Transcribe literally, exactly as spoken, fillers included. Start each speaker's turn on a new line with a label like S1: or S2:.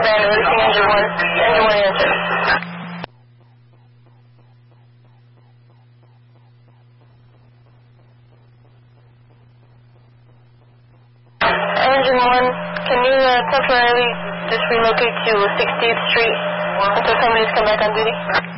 S1: Van, releasing engine one. Engine one answer. Engine one, can you uh, temporarily just relocate to sixtieth Street until somebody's come back on duty?